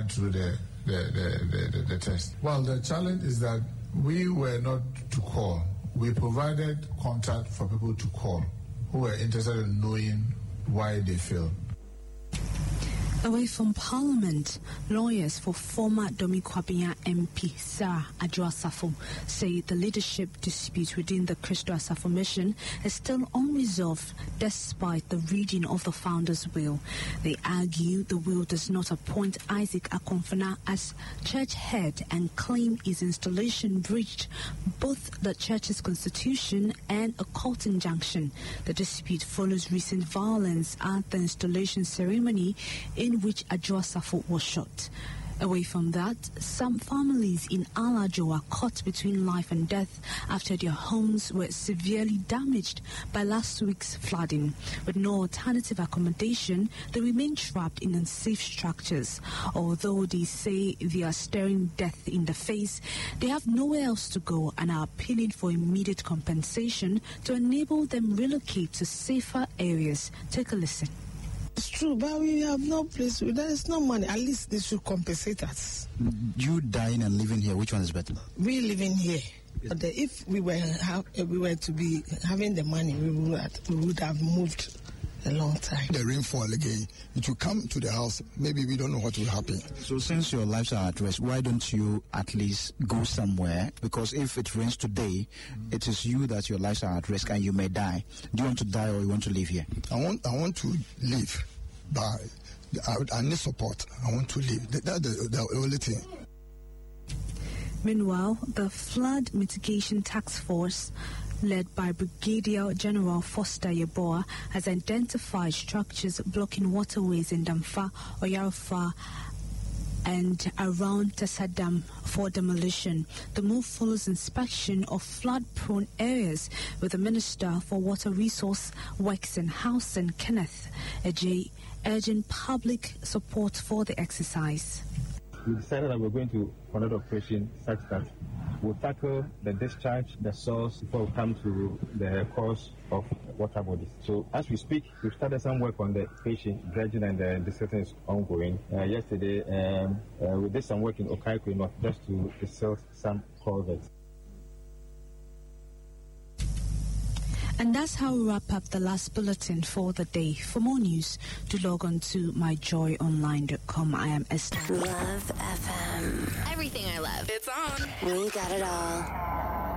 went through the test. Well, the challenge is that we were not to call. We provided contact for people to call who were interested in knowing why they failed. Away from Parliament, lawyers for former Domi Kwabena MP Sarah Adwoa Safo say the leadership dispute within the Christo Asafo mission is still unresolved despite the reading of the founder's will. They argue the will does not appoint Isaac Akomfena as church head and claim his installation breached both the church's constitution and a court injunction. The dispute follows recent violence at the installation ceremony in which Adwoa Safo was shot. Away from that, some families in Alajo are caught between life and death after their homes were severely damaged by last week's flooding. With no alternative accommodation, they remain trapped in unsafe structures. Although they say they are staring death in the face, they have nowhere else to go and are appealing for immediate compensation to enable them relocate to safer areas. Take a listen. It's true, but we have no place. There is no money. At least they should compensate us. You dying and living here, which one is better? We living here. But if we were to be having the money, we would have moved a long time. The rainfall again, it will come to the house. Maybe we don't know what will happen. So since your lives are at risk, why don't you at least go somewhere? Because if it rains today, it is you that your lives are at risk and you may die. Do you want to die or you want to live here? I want to live, but I need support. I want to live. That's the only thing. Meanwhile, the Flood Mitigation Task Force, led by Brigadier General Foster Yeboah, has identified structures blocking waterways in Damfa, Oyarofa, and around Tasadam for demolition. The move follows inspection of flood-prone areas with the Minister for Water Resource, Works and Housing, Kenneth Ejay, urging public support for the exercise. We decided that we're going to conduct operation such that we'll tackle the discharge, the source, before we come to the cause of water bodies. So as we speak, we've started some work on the patient dredging, and the discussion is ongoing. Yesterday, we did some work in Okaiko North just to seal some culverts. And that's how we wrap up the last bulletin for the day. For more news, do log on to myjoyonline.com. I am Esther. Love FM. Everything I love. It's on. We got it all.